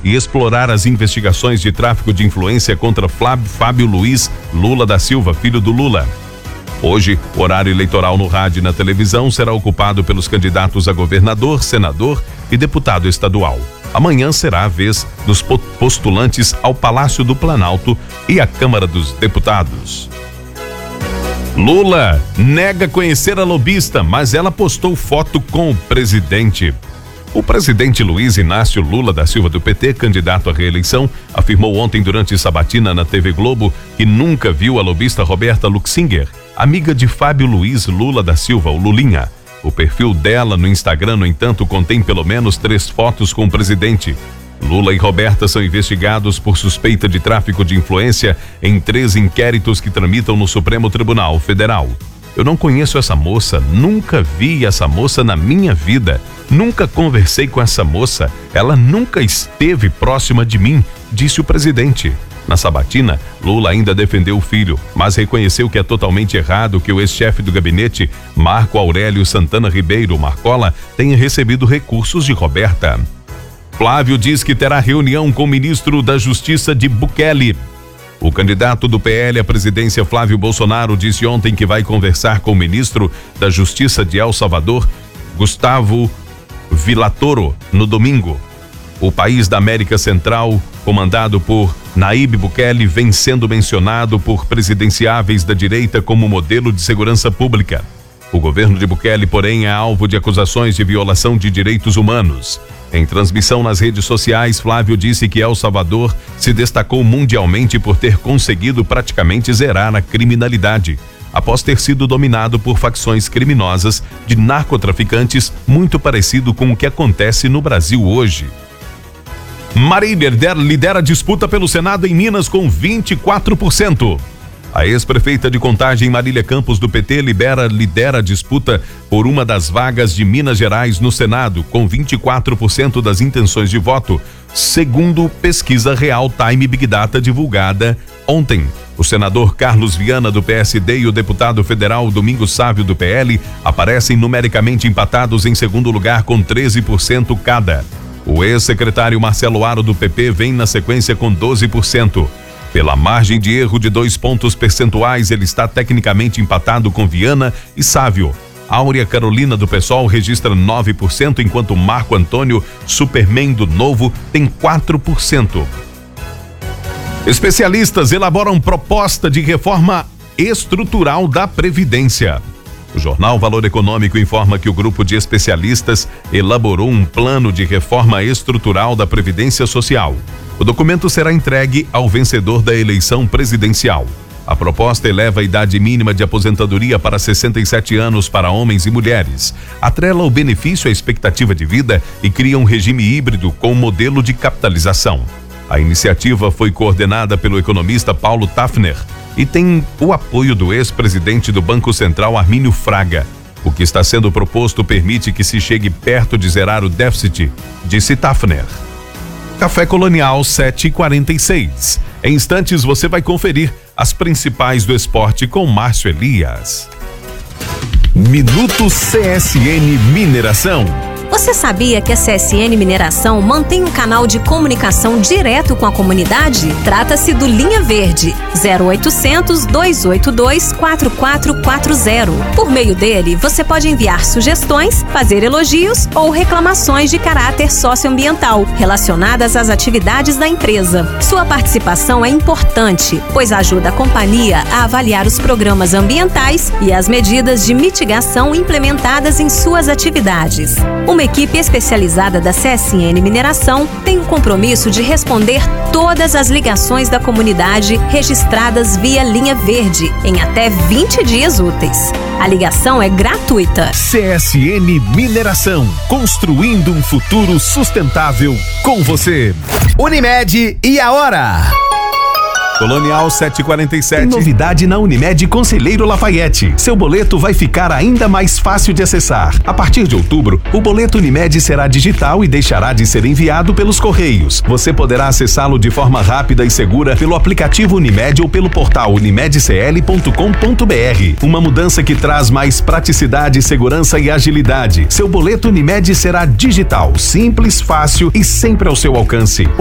e explorar as investigações de tráfico de influência contra Fábio Luiz Lula da Silva, filho do Lula. Hoje, o horário eleitoral no rádio e na televisão será ocupado pelos candidatos a governador, senador e deputado estadual. Amanhã será a vez dos postulantes ao Palácio do Planalto e à Câmara dos Deputados. Lula nega conhecer a lobista, mas ela postou foto com o presidente. O presidente Luiz Inácio Lula da Silva do PT, candidato à reeleição, afirmou ontem durante sabatina na TV Globo que nunca viu a lobista Roberta Luxinger, amiga de Fábio Luiz Lula da Silva, o Lulinha. O perfil dela no Instagram, no entanto, contém pelo menos 3 fotos com o presidente. Lula e Roberta são investigados por suspeita de tráfico de influência em 3 inquéritos que tramitam no Supremo Tribunal Federal. Eu não conheço essa moça, nunca vi essa moça na minha vida, nunca conversei com essa moça, ela nunca esteve próxima de mim, disse o presidente. Na sabatina, Lula ainda defendeu o filho, mas reconheceu que é totalmente errado que o ex-chefe do gabinete, Marco Aurélio Santana Ribeiro, Marcola, tenha recebido recursos de Roberta. Flávio diz que terá reunião com o ministro da Justiça de Bukele. O candidato do PL à presidência, Flávio Bolsonaro, disse ontem que vai conversar com o ministro da Justiça de El Salvador, Gustavo Villatoro, no domingo. O país da América Central, comandado por Nayib Bukele, vem sendo mencionado por presidenciáveis da direita como modelo de segurança pública. O governo de Bukele, porém, é alvo de acusações de violação de direitos humanos. Em transmissão nas redes sociais, Flávio disse que El Salvador se destacou mundialmente por ter conseguido praticamente zerar a criminalidade, após ter sido dominado por facções criminosas de narcotraficantes, muito parecido com o que acontece no Brasil hoje. Marília lidera a disputa pelo Senado em Minas com 24%. A ex-prefeita de Contagem, Marília Campos, do PT, lidera a disputa por uma das vagas de Minas Gerais no Senado, com 24% das intenções de voto, segundo pesquisa Real Time Big Data divulgada ontem. O senador Carlos Viana, do PSD, e o deputado federal Domingos Sávio, do PL, aparecem numericamente empatados em segundo lugar com 13% cada. O ex-secretário Marcelo Aro, do PP, vem na sequência com 12%. Pela margem de erro de 2 pontos percentuais, ele está tecnicamente empatado com Viana e Sávio. Áurea Carolina, do PSOL, registra 9%, enquanto Marco Antônio Superman, do Novo, tem 4%. Especialistas elaboram proposta de reforma estrutural da Previdência. O jornal Valor Econômico informa que o grupo de especialistas elaborou um plano de reforma estrutural da Previdência Social. O documento será entregue ao vencedor da eleição presidencial. A proposta eleva a idade mínima de aposentadoria para 67 anos para homens e mulheres, atrela o benefício à expectativa de vida e cria um regime híbrido com modelo de capitalização. A iniciativa foi coordenada pelo economista Paulo Tafner e tem o apoio do ex-presidente do Banco Central, Armínio Fraga. O que está sendo proposto permite que se chegue perto de zerar o déficit, disse Tafner. Café Colonial 7h46. Em instantes você vai conferir as principais do esporte com Márcio Elias. Minuto CSN Mineração. Você sabia que a CSN Mineração mantém um canal de comunicação direto com a comunidade? Trata-se do Linha Verde, 0800 282 4440. Por meio dele, você pode enviar sugestões, fazer elogios ou reclamações de caráter socioambiental relacionadas às atividades da empresa. Sua participação é importante, pois ajuda a companhia a avaliar os programas ambientais e as medidas de mitigação implementadas em suas atividades. Uma equipe especializada da CSN Mineração tem o compromisso de responder todas as ligações da comunidade registradas via Linha Verde em até 20 dias úteis. A ligação é gratuita. CSN Mineração, construindo um futuro sustentável com você. Unimed, e a hora? Colonial 747. Tem novidade na Unimed Conselheiro Lafayette. Seu boleto vai ficar ainda mais fácil de acessar. A partir de outubro, o boleto Unimed será digital e deixará de ser enviado pelos correios. Você poderá acessá-lo de forma rápida e segura pelo aplicativo Unimed ou pelo portal unimedcl.com.br. Uma mudança que traz mais praticidade, segurança e agilidade. Seu boleto Unimed será digital, simples, fácil e sempre ao seu alcance.